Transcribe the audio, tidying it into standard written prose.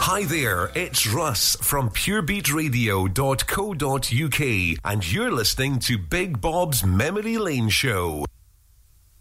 Hi there, it's Russ from purebeatradio.co.uk and you're listening to Big Bob's Memory Lane Show.